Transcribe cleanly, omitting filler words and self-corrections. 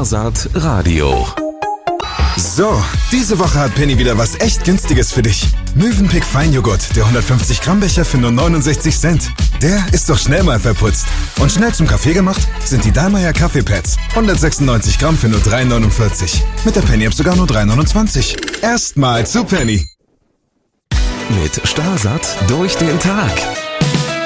Starsat Radio. So, diese Woche hat Penny wieder was echt Günstiges für dich. Mövenpick Feinjoghurt, der 150 Gramm Becher für nur 69 Cent. Der ist doch schnell mal verputzt. Und schnell zum Kaffee gemacht sind die Dallmayr Kaffeepads. 196 Gramm für nur 3,49. Mit der Penny-App sogar nur 3,29. Erstmal zu Penny. Mit Starsat durch den Tag.